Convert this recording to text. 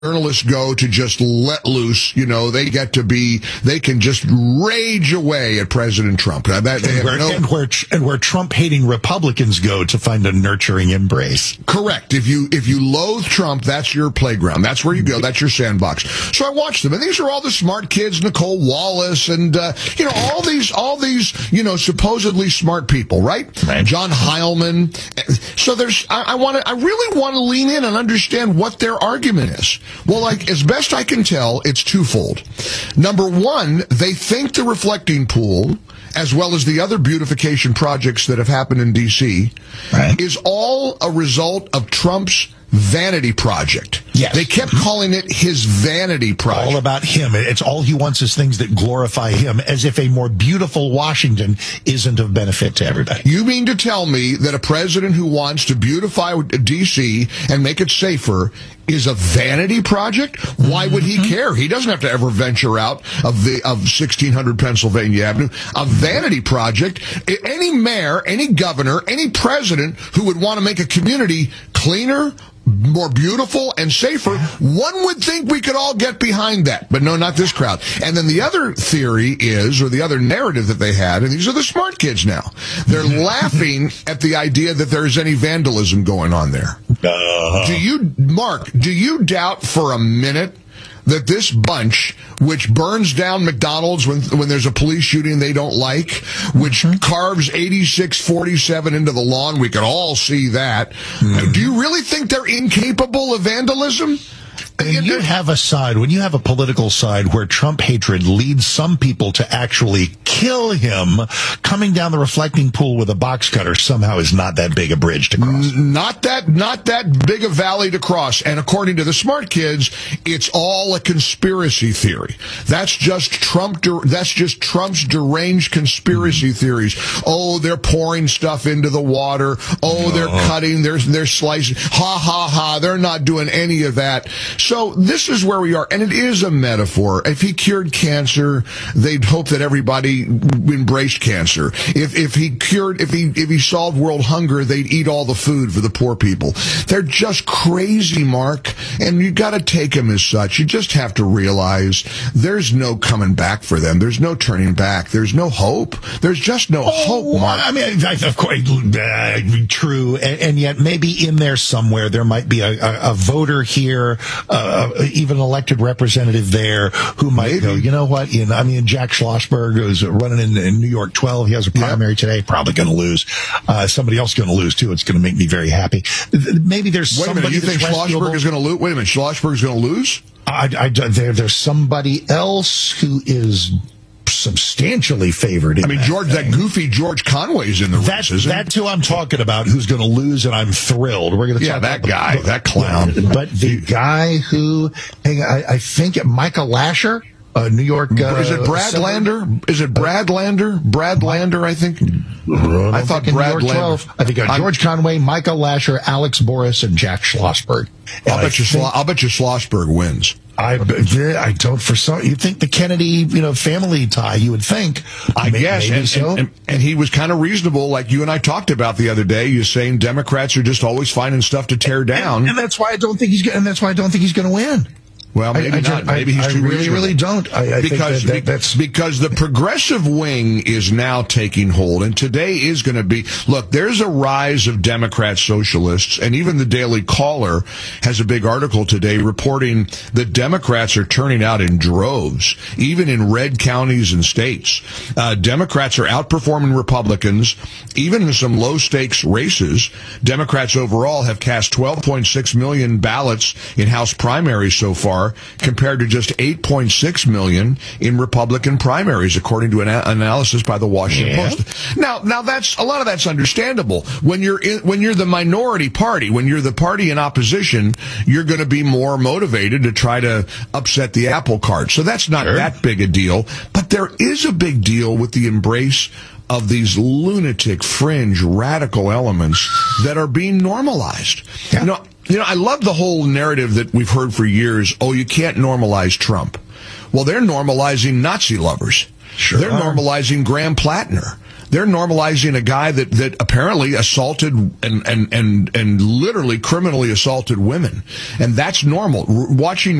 journalists go to just let loose, they can just rage away at President Trump. And where Trump-hating Republicans go to find a nurturing embrace. Correct. If you loathe Trump, that's your playground. That's where you go. That's your sandbox. So I watched them, and these are all the smart kids, Nicole Wallace, and all these supposedly smart people, right? John Heilman. So I really want to lean in and understand what their argument is. Well, as best I can tell, it's twofold. Number one, they think the reflecting pool, as well as the other beautification projects that have happened in D.C., is all a result of Trump's vanity project. Yes. They kept calling it his vanity project. All about him. It's all he wants is things that glorify him, as if a more beautiful Washington isn't of benefit to everybody. You mean to tell me that a president who wants to beautify D.C. and make it safer is a vanity project? Why would he care? He doesn't have to ever venture out of 1600 Pennsylvania Avenue. A vanity project. Any mayor, any governor, any president who would want to make a community cleaner, more beautiful, and safer, one would think we could all get behind that. But no, not this crowd. And then the other theory is, or the other narrative that they had, and these are the smart kids now, they're laughing at the idea that there's any vandalism going on there. Do you doubt for a minute that this bunch, which burns down McDonald's when there's a police shooting they don't like, which carves 8647 into the lawn, we can all see that. Do you really think they're incapable of vandalism? When you have a political side where Trump hatred leads some people to actually kill him, coming down the reflecting pool with a box cutter somehow is not that big a bridge to cross. Not that big a valley to cross. And according to the smart kids, it's all a conspiracy theory. That's just Trump's deranged conspiracy theories. Oh, they're pouring stuff into the water. Oh, they're cutting, they're slicing. Ha, ha, ha. They're not doing any of that. So this is where we are, and it is a metaphor. If he cured cancer, they'd hope that everybody embraced cancer. If he solved world hunger, they'd eat all the food for the poor people. They're just crazy, Mark, and you got to take them as such. You just have to realize there's no coming back for them. There's no turning back. There's no hope. There's just no hope, Mark. I mean, of course, true, and yet maybe in there somewhere there might be a voter here, even an elected representative there who might go, you know what? Jack Schlossberg is running in New York 12. He has a primary today. Probably going to lose. Somebody else going to lose too. It's going to make me very happy. Maybe there's somebody. Wait a minute. You think Schlossberg is going to lose? Wait a minute. Schlossberg's going to lose? There's somebody else who is substantially favored. That goofy George Conway's in the race, isn't That's who I'm talking about, who's going to lose, and I'm thrilled. We're going to talk about that guy, that clown. But the guy who, I think Michael Lasher, New York. Is it Brad Lander? Is it Brad Lander? Brad Lander, I think. I thought Brad Lander. I think George Conway, Michael Lasher, Alex Boris, and Jack Schlossberg. I'll bet you Schlossberg wins. I don't. You think the Kennedy, family tie? You would think. I guess. Maybe so. And he was kind of reasonable, like you and I talked about the other day. You're saying Democrats are just always finding stuff to tear down, and that's why I don't think he's going to win. Well, maybe not. Maybe he's too reasonable. Really don't. Because the progressive wing is now taking hold, and today is going to be. Look, there's a rise of Democrat socialists, and even the Daily Caller has a big article today reporting that Democrats are turning out in droves, even in red counties and states. Democrats are outperforming Republicans, even in some low-stakes races. Democrats overall have cast 12.6 million ballots in House primaries so far, compared to just 8.6 million in Republican primaries, according to an analysis by the Washington Post. Now that's a lot of that's understandable. When you're the minority party, when you're the party in opposition, you're going to be more motivated to try to upset the apple cart. So that's not that big a deal. But there is a big deal with the embrace of these lunatic, fringe, radical elements that are being normalized. Yeah. I love the whole narrative that we've heard for years. Oh, you can't normalize Trump. Well, they're normalizing Nazi lovers. Sure. They're normalizing Graham Plattner. They're normalizing a guy that apparently assaulted and literally criminally assaulted women. And that's normal. Watching